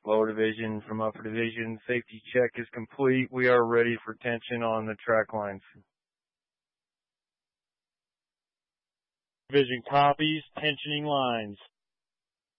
Lower division from upper division. Safety check is complete. We are ready for tension on the track lines. Division copies, tensioning lines.